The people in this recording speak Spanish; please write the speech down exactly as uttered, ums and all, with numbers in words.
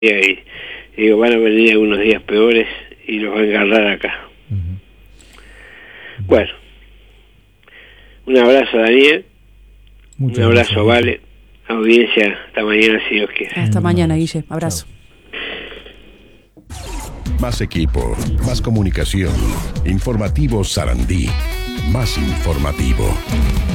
y digo, van a venir algunos días peores y los van a agarrar acá. Uh-huh. Bueno, un abrazo, Daniel. Muchas un abrazo, gracias, Vale. Audiencia, hasta mañana si Dios quiere. Hasta mm, mañana, Guille. Abrazo. Chao. Más equipo, más comunicación. Informativo Sarandí. Más informativo.